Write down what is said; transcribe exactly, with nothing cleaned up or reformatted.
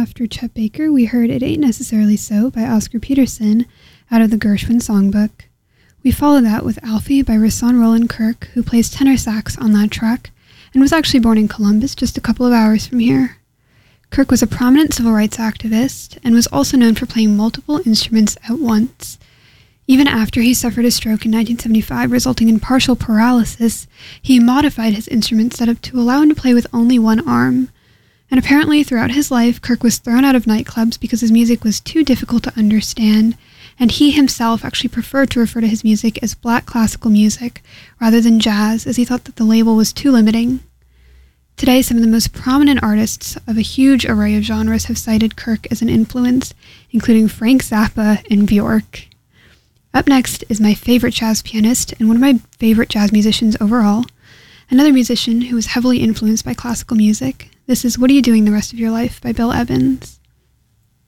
after Chet Baker, we heard It Ain't Necessarily So by Oscar Peterson out of the Gershwin Songbook. We followed that with Alfie by Rahsaan Roland Kirk, who plays tenor sax on that track, and was actually born in Columbus, just a couple of hours from here. Kirk was a prominent civil rights activist, and was also known for playing multiple instruments at once. Even after he suffered a stroke in nineteen seventy-five, resulting in partial paralysis, he modified his instrument setup to allow him to play with only one arm. And apparently, throughout his life, Kirk was thrown out of nightclubs because his music was too difficult to understand, and he himself actually preferred to refer to his music as black classical music rather than jazz, as he thought that the label was too limiting. Today, some of the most prominent artists of a huge array of genres have cited Kirk as an influence, including Frank Zappa and Bjork. Up next is my favorite jazz pianist and one of my favorite jazz musicians overall, another musician who was heavily influenced by classical music. This is What Are You Doing the Rest of Your Life by Bill Evans.